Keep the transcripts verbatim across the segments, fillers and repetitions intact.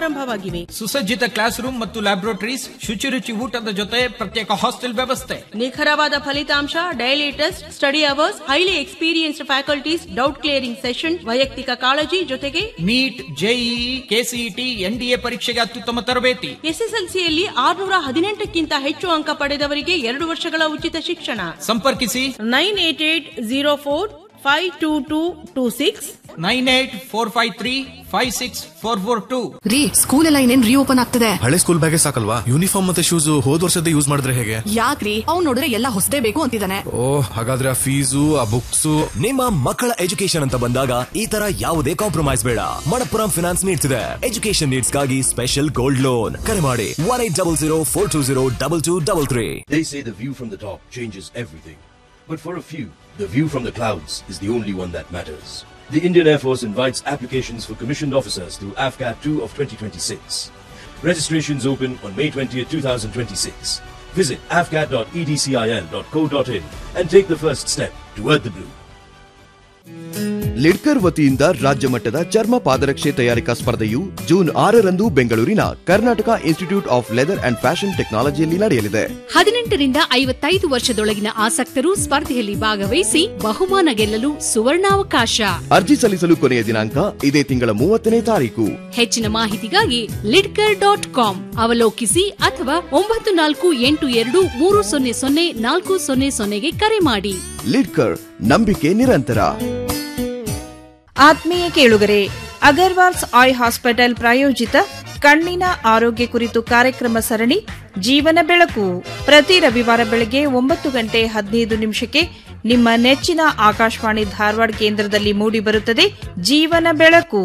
ಪ್ರಾರಂಭವಾಗಿವೆ. ಸುಸಜ್ಜಿತ class room ಮತ್ತು laboratories, ಶುಚಿರುಚಿ ಊಟದ ಜೊತೆ ಪ್ರತ್ಯೇಕ ಹಾಸ್ಟೆಲ್ ವ್ಯವಸ್ಥೆ, ನಿಖರವಾದ ಫಲಿತಾಂಶ, daily test, study hours, highly experienced faculties, doubt clearing session, ವೈಯಕ್ತಿಕ ಕಾಳಜಿ ಜೊತೆಗೆ ನೀಟ್, ಜೆಇಇ, ಕೆಸಿಇಟಿ, ಎನ್ಡಿಎ ಪರೀಕ್ಷೆಗೆ ಅತ್ಯುತ್ತಮ ತರಬೇತಿ. ಎಸ್ಎಸ್ಎಲ್ಸಿಯಲ್ಲಿ ಆರ್ನೂರ ಹದಿನೆಂಟಕ್ಕಿಂತ ಹೆಚ್ಚು ಅಂಕ ಪಡೆದವರಿಗೆ ಎರಡು ವರ್ಷಗಳ ಉಚಿತ ಶಿಕ್ಷಣ. ಸಂಪರ್ಕಿಸಿ nine eight eight zero four five two two two six nine eight four five three five six four four two. ರೀ, ಸ್ಕೂಲ್ ಎಲ್ಲ ಇನ್ನೇನ್ ರೀಓಪನ್ ಆಗ್ತದೆ. ಹಳೆ ಸ್ಕೂಲ್ ಬ್ಯಾಗೇ ಸಾಕಲ್ವಾ? ಯೂನಿಫಾರ್ಮ್ ಮತ್ತೆ ಶೂಸ್ ಹೋದ್ ವರ್ಷದ ಯೂಸ್ ಮಾಡಿದ್ರೆ ಹೇಗೆ? ಯಾಕ್ರಿ, ಅವ್ನು ನೋಡಿದ್ರೆ ಎಲ್ಲ ಹೊಸದೇ ಬೇಕು ಅಂತಿದ್ದಾನೆ. ಓ, ಹಾಗಾದ್ರೆ ಆ ಫೀಸು, ಆ ಬುಕ್ಸ್. ನಿಮ್ಮ ಮಕ್ಕಳ ಎಜುಕೇಶನ್ ಅಂತ ಬಂದಾಗ ಈ ತರ ಯಾವುದೇ ಕಾಂಪ್ರಮೈಸ್ ಬೇಡ. ಮಣಪ್ಪುರಂ ಫಿನಾನ್ಸ್ ನೀಡ್ಸ್ ಇದೆ ಎಜುಕೇಶನ್ ನೀಡ್ಸ್ ಗಾಗಿ ಸ್ಪೆಷಲ್ ಗೋಲ್ಡ್ ಲೋನ್. ಕರೆ ಮಾಡಿ one eight double zero four two zero double two double three. They say the view from the top changes everything. But for a few, the view from the clouds is the only one that matters. The Indian Air Force invites applications for commissioned officers through A F C A T two of twenty twenty-six. Registrations open on May twentieth, twenty twenty-six. Visit a f c a t dot e d c i l dot co dot in and take the first step toward the blue. Lidkar ವತಿಯಿಂದ ರಾಜ್ಯ ಮಟ್ಟದ ಚರ್ಮ ಪಾದರಕ್ಷೆ ತಯಾರಿಕಾ ಸ್ಪರ್ಧೆಯು June ಆರರಂದು ಬೆಂಗಳೂರಿನ Karnataka institute of leather and fashion ಟೆಕ್ನಾಲಜಿಯಲ್ಲಿ ನಡೆಯಲಿದೆ. ಹದಿನೆಂಟರಿಂದ ಐವತ್ತೈದು ವರ್ಷದೊಳಗಿನ ಆಸಕ್ತರು ಸ್ಪರ್ಧೆಯಲ್ಲಿ ಭಾಗವಹಿಸಿ ಬಹುಮಾನ ಗೆಲ್ಲಲು ಸುವರ್ಣಾವಕಾಶ. ಅರ್ಜಿ ಸಲ್ಲಿಸಲು ಕೊನೆಯ ದಿನಾಂಕ ಇದೇ ತಿಂಗಳ ಮೂವತ್ತನೇ ತಾರೀಕು. ಹೆಚ್ಚಿನ ಮಾಹಿತಿಗಾಗಿ ಲಿಡ್ಕರ್ ಡಾಟ್ ಕಾಮ್ ಅವಲೋಕಿಸಿ ಅಥವಾ ಒಂಬತ್ತು ನಾಲ್ಕು ಎಂಟು ಎರಡು ಮೂರು ಸೊನ್ನೆ ಸೊನ್ನೆ ನಾಲ್ಕು ಸೊನ್ನೆ ಸೊನ್ನೆಗೆ ಕರೆ ಮಾಡಿ. ಲಿಡ್ಕರ್, ನಂಬಿಕೆ ನಿರಂತರ. ಆತ್ಮೀಯ ಕೇಳುಗರೆ, ಅಗರ್ವಾಲ್ಸ್ ಐ ಹಾಸ್ಪಿಟಲ್ ಪ್ರಾಯೋಜಿತ ಕಣ್ಣಿನ ಆರೋಗ್ಯ ಕುರಿತು ಕಾರ್ಯಕ್ರಮ ಸರಣಿ ಜೀವನ ಬೆಳಕು ಪ್ರತಿ ರವಿವಾರ ಬೆಳಗ್ಗೆ ಒಂಬತ್ತು ಗಂಟೆ ಹದಿನೈದು ನಿಮಿಷಕ್ಕೆ ನಿಮ್ಮ ನೆಚ್ಚಿನ ಆಕಾಶವಾಣಿ ಧಾರವಾಡ ಕೇಂದ್ರದಲ್ಲಿ ಮೂಡಿಬರುತ್ತದೆ. ಜೀವನ ಬೆಳಕು.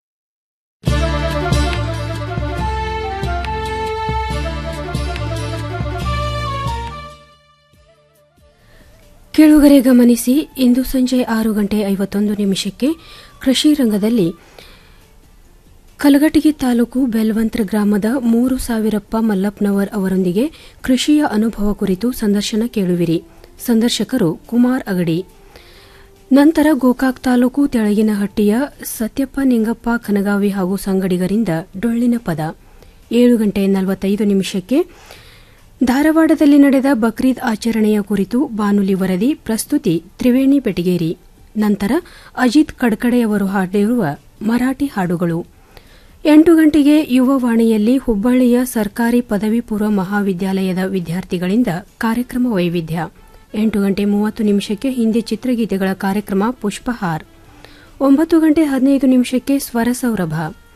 ಕೇಳುಗರೆ ಗಮನಿಸಿ, ಇಂದು ಸಂಜೆ ಆರು ಗಂಟೆ ಐವತ್ತೊಂದು ನಿಮಿಷಕ್ಕೆ ಕೃಷಿ ರಂಗದಲ್ಲಿ ಕಲಘಟಗಿ ತಾಲೂಕು ಬೆಲ್ವಂತ್ರ ಗ್ರಾಮದ ಮೂರು ಸಾವಿರಪ್ಪ ಮಲ್ಲಪ್ಪನವರ್ ಅವರೊಂದಿಗೆ ಕೃಷಿಯ ಅನುಭವ ಕುರಿತು ಸಂದರ್ಶನ ಕೇಳುವಿರಿ. ಸಂದರ್ಶಕರು ಕುಮಾರ್ ಅಗಡಿ. ನಂತರ ಗೋಕಾಕ್ ತಾಲೂಕು ತೆಳಗಿನಹಟ್ಟಿಯ ಸತ್ಯಪ್ಪ ನಿಂಗಪ್ಪ ಖನಗಾವಿ ಹಾಗೂ ಸಂಗಡಿಗರಿಂದ ಡೊಳ್ಳಿನ ಪದ. ಏಳು ಗಂಟೆ ನಲವತ್ತೈದು ನಿಮಿಷಕ್ಕೆ ಧಾರವಾಡದಲ್ಲಿ ನಡೆದ ಬಕ್ರೀದ್ ಆಚರಣೆಯ ಕುರಿತು ಬಾನುಲಿ ವರದಿ, ಪ್ರಸ್ತುತಿ ತ್ರಿವೇಣಿ ಬೆಟಗೇರಿ. ನಂತರ ಅಜಿತ್ ಕಡ್ಕಡೆಯವರು ಹಾಡಿರುವ ಮರಾಠಿ ಹಾಡುಗಳು. ಎಂಟು ಗಂಟೆಗೆ ಯುವವಾಣಿಯಲ್ಲಿ ಹುಬ್ಬಳ್ಳಿಯ ಸರ್ಕಾರಿ ಪದವಿ ಪೂರ್ವ ಮಹಾವಿದ್ಯಾಲಯದ ವಿದ್ಯಾರ್ಥಿಗಳಿಂದ ಕಾರ್ಯಕ್ರಮ ವೈವಿಧ್ಯ. ಎಂಟು ಗಂಟೆ ಮೂವತ್ತು ನಿಮಿಷಕ್ಕೆ ಹಿಂದಿ ಚಿತ್ರಗೀತೆಗಳ ಕಾರ್ಯಕ್ರಮ ಪುಷ್ಪಹಾರ್. ಒಂಬತ್ತು ಗಂಟೆ ಹದಿನೈದು ನಿಮಿಷಕ್ಕೆ ಸ್ವರ ಸೌರಭ.